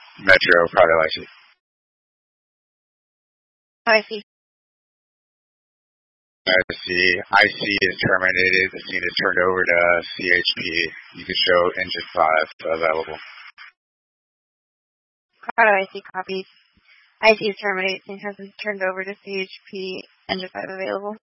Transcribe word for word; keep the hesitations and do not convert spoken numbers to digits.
Metro, Private License. I see. I see. I C is terminated. The scene is turned over to C H P. You can show engine five available. Colorado I C copies. I C is terminated and has been turned over to C H P. Engine five available.